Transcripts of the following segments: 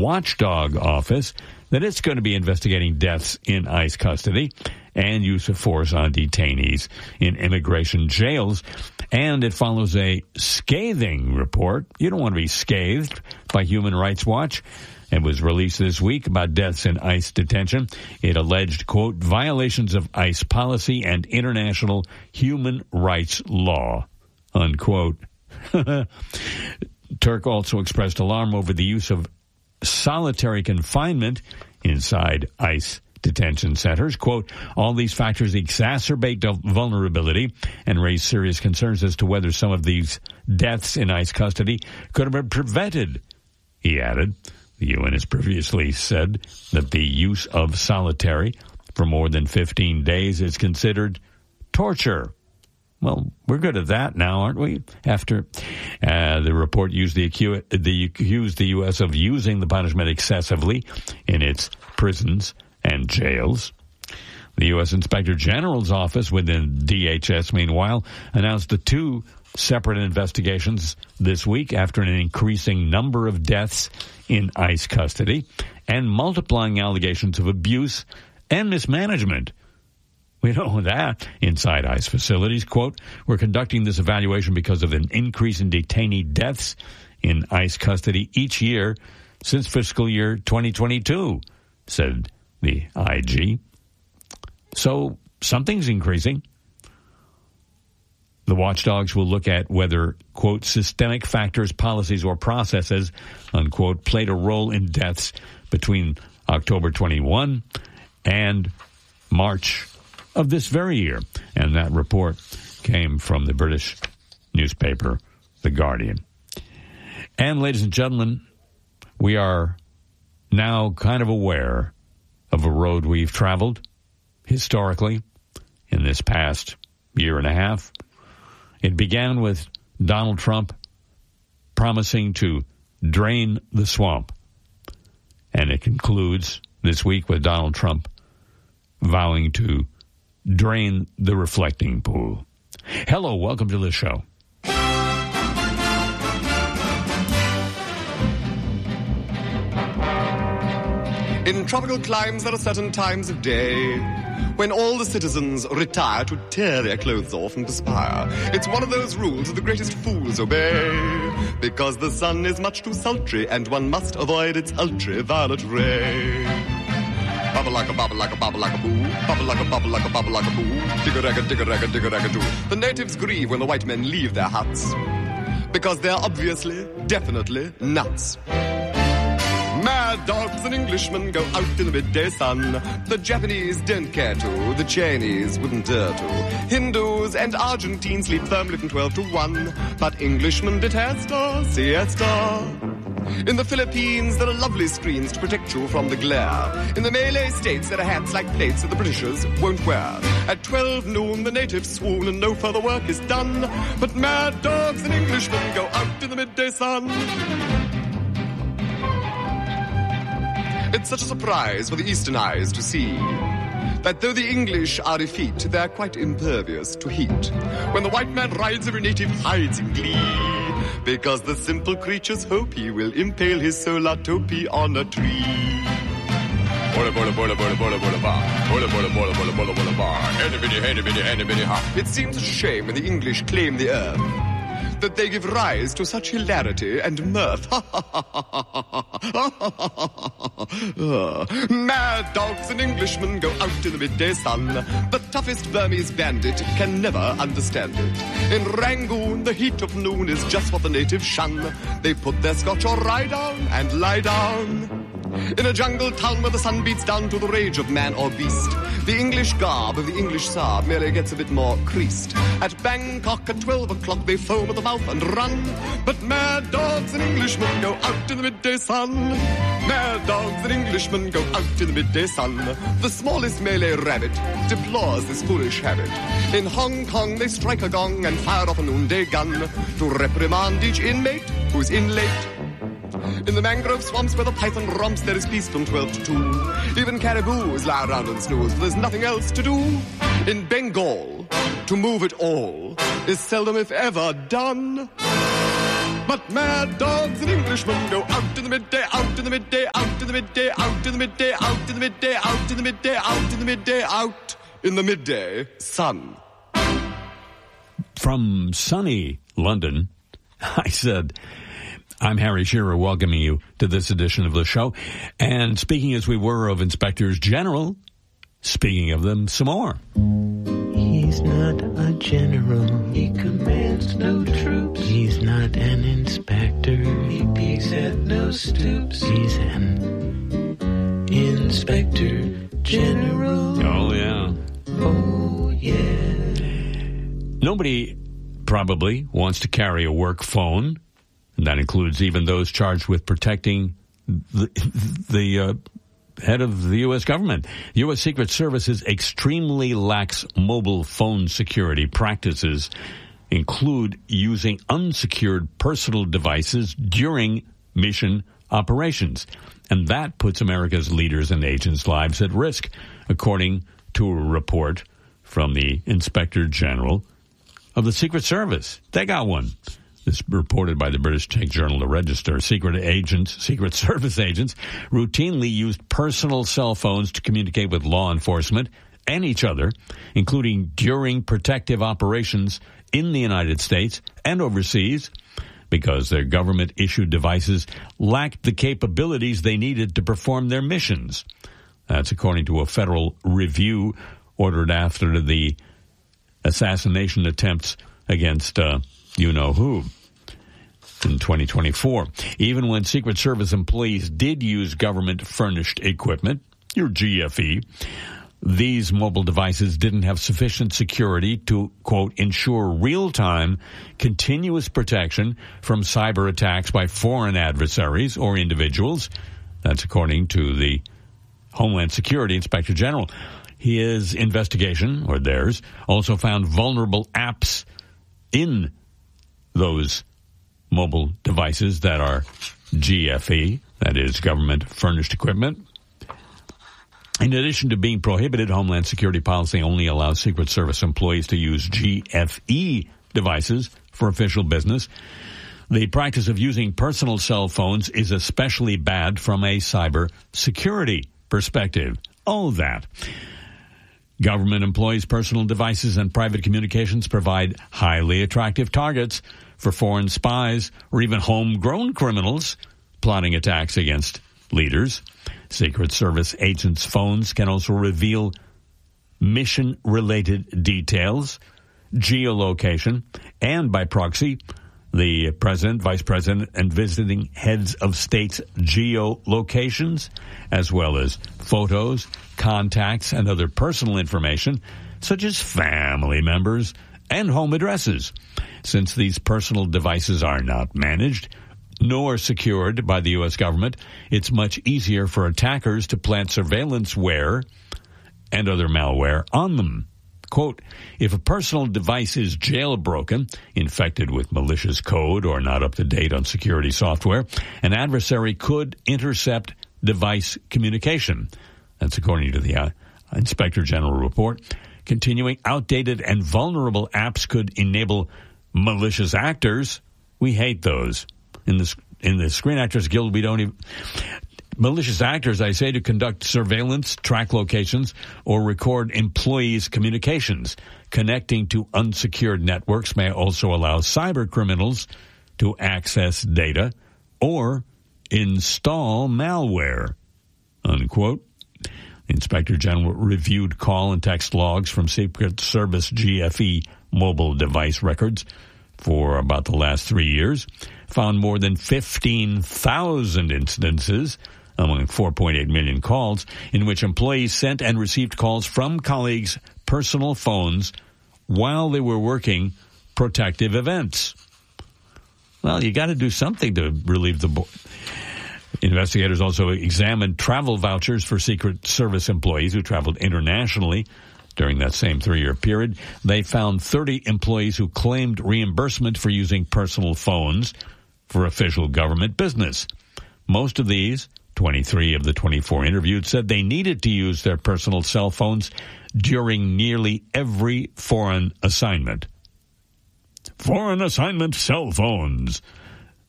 Watchdog Office that it's going to be investigating deaths in ICE custody and use of force on detainees in immigration jails. And it follows a scathing report. You don't want to be scathed by Human Rights Watch. It was released this week about deaths in ICE detention. It alleged, quote, violations of ICE policy and international human rights law, unquote. Turk also expressed alarm over the use of solitary confinement inside ICE detention centers. Quote, all these factors exacerbate vulnerability and raise serious concerns as to whether some of these deaths in ICE custody could have been prevented, he added. The UN has previously said that the use of solitary for more than 15 days is considered torture. Well, we're good at that now, aren't we? After the report accused the U.S. of using the punishment excessively in its prisons and jails. The U.S. Inspector General's office within DHS, meanwhile, announced the 2 separate investigations this week after an increasing number of deaths in ICE custody and multiplying allegations of abuse and mismanagement. We know that inside ICE facilities. Quote, we're conducting this evaluation because of an increase in detainee deaths in ICE custody each year since fiscal year 2022, said the IG. So something's increasing. The watchdogs will look at whether, quote, systemic factors, policies, or processes, unquote, played a role in deaths between October 21 and March of this very year. And that report came from the British newspaper, The Guardian. And, ladies and gentlemen, we are now kind of aware of a road we've traveled historically in this past year and a half. It began with Donald Trump promising to drain the swamp. And it concludes this week with Donald Trump vowing to drain the reflecting pool. Hello, welcome to the show. In tropical climes, there are certain times of day when all the citizens retire to tear their clothes off and perspire. It's one of those rules that the greatest fools obey, because the sun is much too sultry and one must avoid its ultraviolet ray. Bubble like a bubble like a bubble like a boo. Bubble like a bubble like a bubble like a boo. Digga-ragga, digga-ragga, digga-ragga doo. The natives grieve when the white men leave their huts, because they're obviously, definitely nuts. Mad dogs and Englishmen go out in the midday sun. The Japanese don't care to, the Chinese wouldn't dare to. Hindus and Argentines sleep firmly from 12 to 1, but Englishmen detesta siesta. In the Philippines, there are lovely screens to protect you from the glare. In the Malay states, there are hats like plates that the Britishers won't wear. At 12 noon, the natives swoon and no further work is done. But mad dogs and Englishmen go out in the midday sun. It's such a surprise for the Eastern eyes to see that though the English are effete, they're quite impervious to heat. When the white man rides, every native hides in glee, because the simple creatures hope he will impale his solar topi on a tree. It seems a shame when the English claim the earth that they give rise to such hilarity and mirth. Mad dogs and Englishmen go out in the midday sun. The toughest Burmese bandit can never understand it. In Rangoon, the heat of noon is just what the natives shun. They put their scotch or rye down and lie down. In a jungle town where the sun beats down to the rage of man or beast, the English garb of the English Saab merely gets a bit more creased. At Bangkok at 12 o'clock they foam at the mouth and run, but mad dogs and Englishmen go out in the midday sun. Mad dogs and Englishmen go out in the midday sun. The smallest Malay rabbit deplores this foolish habit. In Hong Kong they strike a gong and fire off a noonday gun to reprimand each inmate who's in late. In the mangrove swamps where the python romps, there is peace from 12 to 2. Even caribous lie around and snooze, for there's nothing else to do. In Bengal, to move at all is seldom if ever done. But mad dogs and Englishmen go out in the midday, out in the midday, out in the midday, out in the midday, out in the midday, out in the midday, out in the midday, out in the midday sun. From sunny London, I said, I'm Harry Shearer welcoming you to this edition of the show. And speaking as we were of inspectors general, speaking of them some more. He's not a general. He commands no troops. He's not an inspector. He peeks at no stoops. He's an inspector general. Oh, yeah. Oh, yeah. Nobody probably wants to carry a work phone, and that includes even those charged with protecting the head of the U.S. government. The U.S. Secret Service's extremely lax mobile phone security practices include using unsecured personal devices during mission operations. And that puts America's leaders and agents' lives at risk, according to a report from the Inspector General of the Secret Service. They got one. This reported by the British tech journal The Register. Secret Service agents routinely used personal cell phones to communicate with law enforcement and each other, including during protective operations in the United States and overseas, because their government-issued devices lacked the capabilities they needed to perform their missions. That's according to a federal review ordered after the assassination attempts against you-know-who in 2024. Even when Secret Service employees did use government-furnished equipment, your GFE, these mobile devices didn't have sufficient security to, quote, ensure real-time, continuous protection from cyber attacks by foreign adversaries or individuals. That's according to the Homeland Security Inspector General. His investigation, or theirs, also found vulnerable apps in those mobile devices that are GFE, that is government-furnished equipment. In addition to being prohibited, Homeland Security policy only allows Secret Service employees to use GFE devices for official business. The practice of using personal cell phones is especially bad from a cyber security perspective. Oh, that. Government employees' personal devices and private communications provide highly attractive targets for foreign spies or even homegrown criminals plotting attacks against leaders. Secret Service agents' phones can also reveal mission-related details, geolocation, and by proxy, the president, vice president, and visiting heads of states' geolocations, as well as photos, contacts, and other personal information, such as family members and home addresses. Since these personal devices are not managed nor secured by the U.S. government, it's much easier for attackers to plant surveillanceware and other malware on them. Quote, if a personal device is jailbroken, infected with malicious code, or not up to date on security software, an adversary could intercept device communication. That's according to the Inspector General report. Continuing, outdated and vulnerable apps could enable malicious actors. We hate those. In the Screen Actors Guild, we don't even... Malicious actors, I say, to conduct surveillance, track locations, or record employees' communications. Connecting to unsecured networks may also allow cyber criminals to access data or install malware, unquote. The Inspector General reviewed call and text logs from Secret Service GFE mobile device records for about the last 3 years, found more than 15,000 instances among 4.8 million calls in which employees sent and received calls from colleagues' personal phones while they were working protective events. Well, you got to do something to relieve the board. Investigators also examined travel vouchers for Secret Service employees who traveled internationally during that same 3-year period. They found 30 employees who claimed reimbursement for using personal phones for official government business. Most of these, 23 of the 24 interviewed, said they needed to use their personal cell phones during nearly every foreign assignment. Foreign assignment cell phones.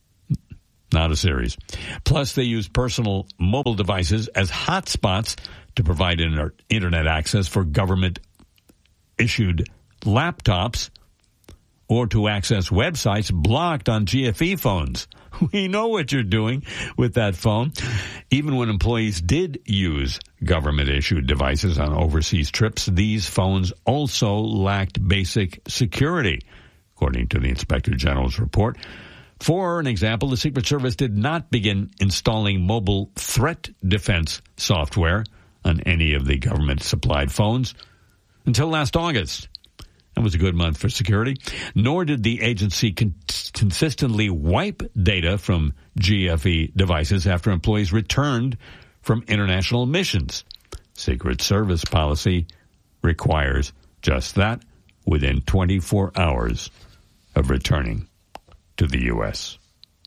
not a series. Plus, they use personal mobile devices as hotspots to provide internet access for government-issued laptops or to access websites blocked on GFE phones. We know what you're doing with that phone. Even when employees did use government-issued devices on overseas trips, these phones also lacked basic security, according to the Inspector General's report. For an example, the Secret Service did not begin installing mobile threat defense software on any of the government-supplied phones until last August. That was a good month for security. Nor did the agency consistently wipe data from GFE devices after employees returned from international missions. Secret Service policy requires just that within 24 hours of returning to the U.S.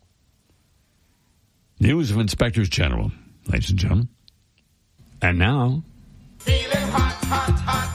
News of Inspectors General, ladies and gentlemen. And now... Feeling hot, hot, hot.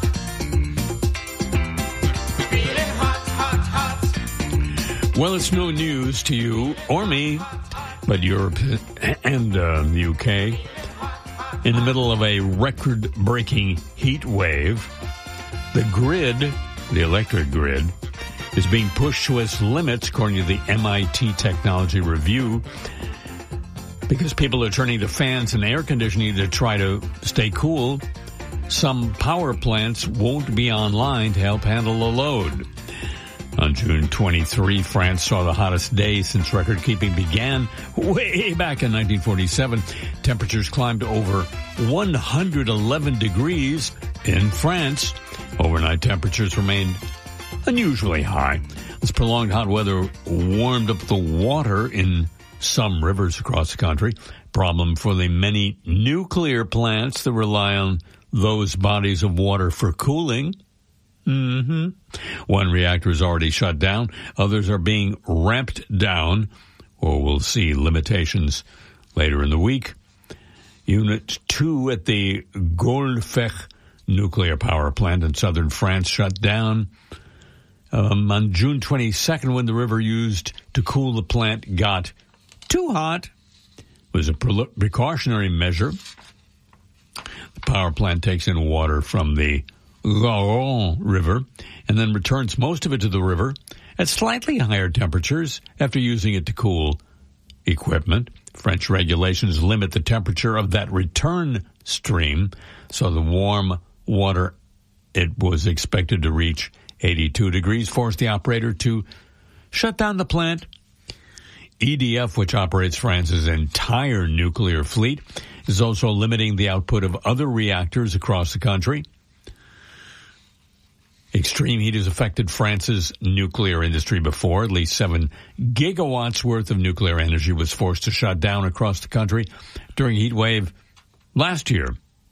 Well, it's no news to you or me, but Europe and the UK, in the middle of a record-breaking heat wave, the grid, the electric grid, is being pushed to its limits, according to the MIT Technology Review, because people are turning to fans and air conditioning to try to stay cool. Some power plants won't be online to help handle the load. On June 23, France saw the hottest day since record-keeping began way back in 1947. Temperatures climbed to over 111 degrees in France. Overnight temperatures remained unusually high. This prolonged hot weather warmed up the water in some rivers across the country. Problem for the many nuclear plants that rely on those bodies of water for cooling. One reactor is already shut down. Others are being ramped down, or we'll see limitations later in the week. Unit 2 at the Golfech nuclear power plant in southern France shut down on June 22nd when the river used to cool the plant got too hot. It was a precautionary measure. The power plant takes in water from the Garonne River and then returns most of it to the river at slightly higher temperatures after using it to cool equipment. French regulations limit the temperature of that return stream, so the warm water it was expected to reach 82 degrees forced the operator to shut down the plant. EDF, which operates France's entire nuclear fleet, is also limiting the output of other reactors across the country. Extreme heat has affected France's nuclear industry before. At least 7 gigawatts worth of nuclear energy was forced to shut down across the country during a heat wave last year.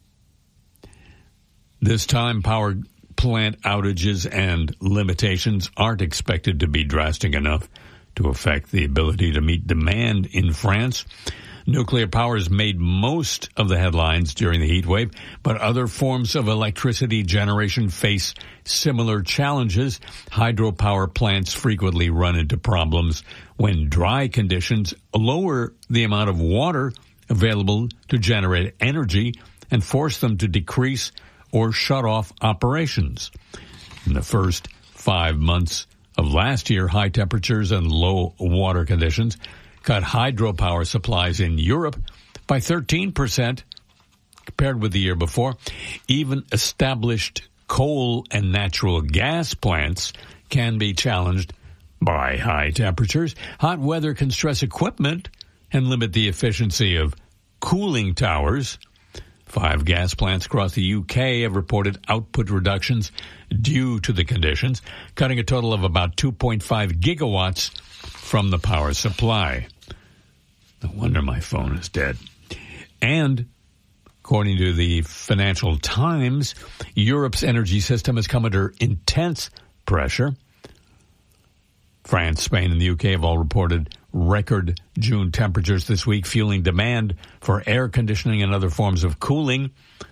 This time, power plant outages and limitations aren't expected to be drastic enough to affect the ability to meet demand in France. Nuclear power has made most of the headlines during the heat wave, but other forms of electricity generation face similar challenges. Hydropower plants frequently run into problems when dry conditions lower the amount of water available to generate energy and force them to decrease or shut off operations. In the first 5 months of last year, high temperatures and low water conditions cut hydropower supplies in Europe by 13% compared with the year before. Even established coal and natural gas plants can be challenged by high temperatures. Hot weather can stress equipment and limit the efficiency of cooling towers. 5 gas plants across the UK have reported output reductions due to the conditions, cutting a total of about 2.5 gigawatts from the power supply. No wonder my phone is dead. And according to the Financial Times, Europe's energy system has come under intense pressure. France, Spain, and the UK have all reported record June temperatures this week, fueling demand for air conditioning and other forms of cooling,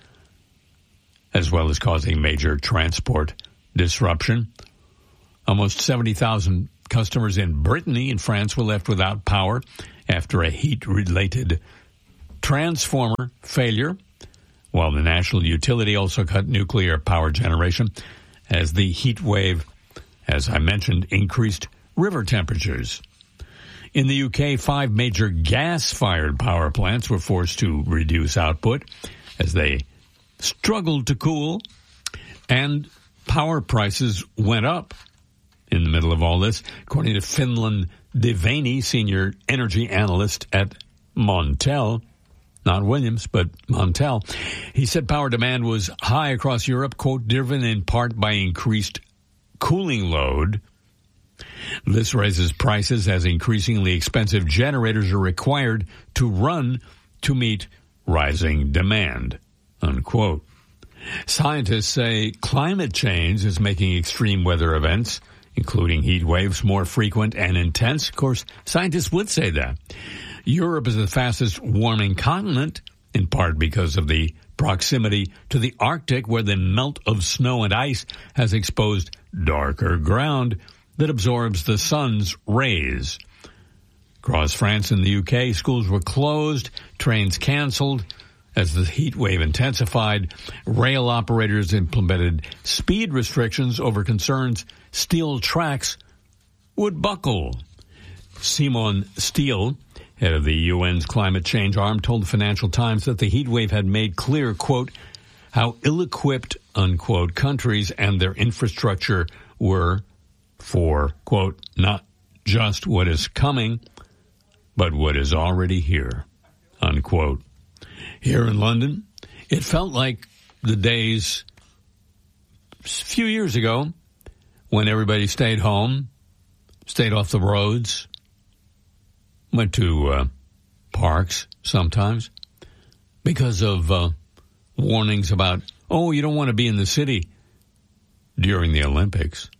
as well as causing major transport disruption. Almost 70,000 customers in Brittany and France were left without power after a heat-related transformer failure, while the national utility also cut nuclear power generation as the heat wave, as I mentioned, increased river temperatures. In the UK, 5 major gas-fired power plants were forced to reduce output as they struggled to cool, and power prices went up in the middle of all this, according to Finland Devaney, senior energy analyst at Montel. Not Williams, but Montel. He said power demand was high across Europe, quote, driven in part by increased cooling load. This raises prices as increasingly expensive generators are required to run to meet rising demand, unquote. Scientists say climate change is making extreme weather events, including heat waves, more frequent and intense. Of course, scientists would say that. Europe is the fastest warming continent, in part because of the proximity to the Arctic, where the melt of snow and ice has exposed darker ground that absorbs the sun's rays. Across France and the UK, schools were closed, trains canceled. As the heat wave intensified, rail operators implemented speed restrictions over concerns steel tracks would buckle. Simon Steele, head of the UN's climate change arm, told the Financial Times that the heat wave had made clear, quote, how ill-equipped, unquote, countries and their infrastructure were for, quote, not just what is coming, but what is already here, unquote. Here in London, it felt like the days a few years ago when everybody stayed home, stayed off the roads, went to parks sometimes because of warnings about, oh, you don't want to be in the city during the Olympics.